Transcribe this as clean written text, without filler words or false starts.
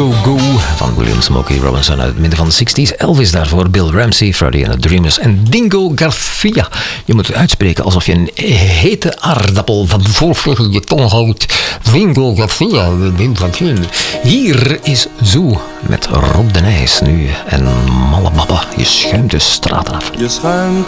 Go Go van William Smokey Robinson uit het midden van de 60s. Elvis daarvoor, Bill Ramsey, Friday and the Dreamers en Dingo Garcia. Je moet het uitspreken alsof je een hete aardappel van voor in je tong houdt. Dingo Garcia. Hier is Zoo met Rob de Nijs nu en Malle Baba. Je schuimt de straat af. Je schuimt